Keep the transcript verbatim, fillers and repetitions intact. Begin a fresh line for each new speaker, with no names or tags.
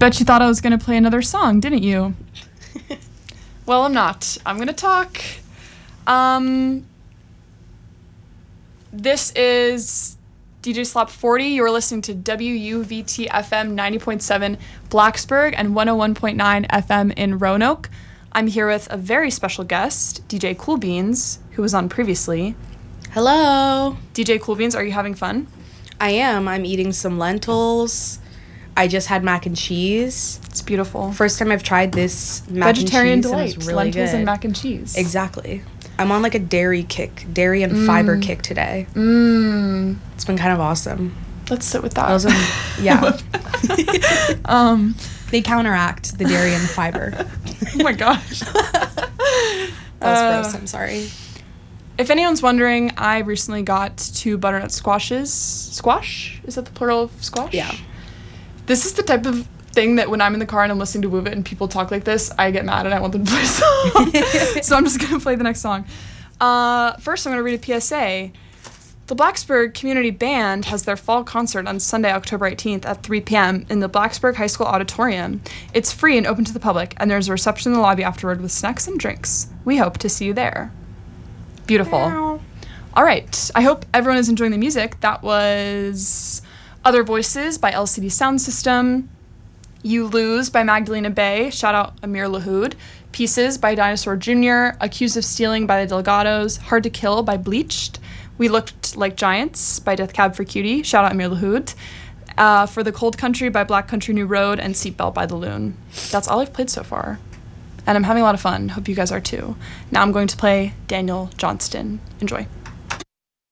Bet you thought I was going to play another song, didn't you? Well, I'm not. I'm going to talk. Um, this is D J Slap forty. You're listening to W U V T F M ninety point seven Blacksburg and one oh one point nine F M in Roanoke. I'm here with a very special guest, D J Cool Beans, who was on previously.
Hello.
D J Cool Beans, are you having fun?
I am. I'm eating some lentils. I just had mac and cheese.
It's beautiful.
First time I've tried this mac
Vegetarian
and cheese.
delight.
And it's really
Lentils
good.
and mac and cheese.
Exactly. I'm on like a dairy kick, dairy and mm. fiber kick today.
Mmm.
It's been kind of awesome.
Let's sit with that.
Also, yeah.
um,
they counteract the dairy and the fiber.
Oh my gosh.
That was
uh,
gross. I'm sorry.
If anyone's wondering, I recently got two butternut squashes. Squash? Is that the plural of squash?
Yeah.
This is the type of thing that when I'm in the car and I'm listening to Move It and people talk like this, I get mad and I want them to play a song. So I'm just going to play the next song. Uh, first, I'm going to read a P S A. The Blacksburg Community Band has their fall concert on Sunday, October eighteenth at three p.m. in the Blacksburg High School Auditorium. It's free and open to the public, and there's a reception in the lobby afterward with snacks and drinks. We hope to see you there. Beautiful.
Meow. All
right. I hope everyone is enjoying the music. That was Other Voices by L C D Sound System. You Lose by Magdalena Bay. Shout out Amir Lahoud. Pieces by Dinosaur Junior Accused of Stealing by the Delgados. Hard to Kill by Bleached. We Looked Like Giants by Death Cab for Cutie. Shout out Amir Lahoud. Uh, For the Cold Country by Black Country New Road. And Seatbelt by The Loon. That's all I've played so far. And I'm having a lot of fun. Hope you guys are too. Now I'm going to play Daniel Johnston. Enjoy.